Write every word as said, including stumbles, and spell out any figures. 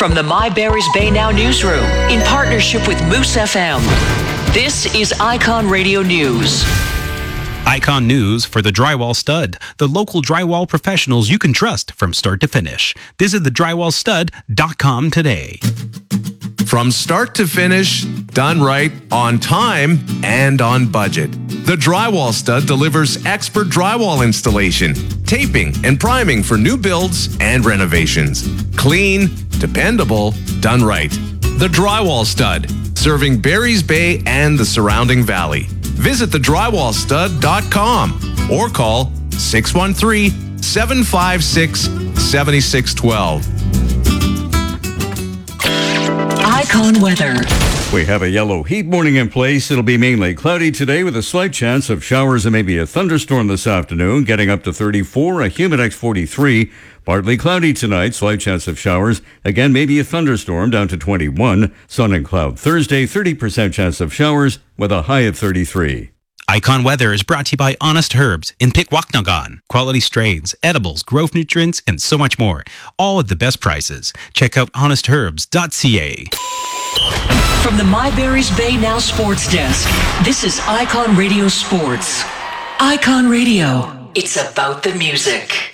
From the My Barry's Bay Now newsroom, in partnership with Moose F M, this is Icon Radio News. Icon News for the Drywall Stud, the local drywall professionals you can trust from start to finish. Visit the drywall stud dot com today. From start to finish, done right, on time, and on budget. The Drywall Stud delivers expert drywall installation, taping, and priming for new builds and renovations. Clean, dependable, done right. The Drywall Stud, serving Barry's Bay and the surrounding valley. Visit the drywall stud dot com or call six one three, seven five six, seven six one two. Icon weather. We have a yellow heat warning in place. It'll be mainly cloudy today with a slight chance of showers and maybe a thunderstorm this afternoon, getting up to thirty-four, a Humidex forty-three. Partly cloudy tonight, slight chance of showers. Again, maybe a thunderstorm down to twenty-one. Sun and cloud Thursday, thirty percent chance of showers with a high of thirty-three. Icon Weather is brought to you by Honest Herbs in Pikwaknagan. Quality strains, edibles, growth nutrients, and so much more. All at the best prices. Check out honest herbs dot c a. From the My Barry's Bay Now Sports Desk, this is Icon Radio Sports. Icon Radio, it's about the music.